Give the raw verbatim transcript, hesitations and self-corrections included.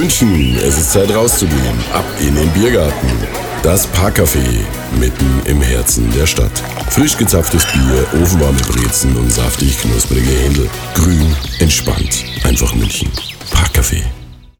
München, es ist Zeit rauszugehen. Ab in den Biergarten. Das Parkcafé, mitten im Herzen der Stadt. Frisch gezapftes Bier, ofenwarme Brezen und saftig knusprige Händel. Grün, entspannt, einfach München.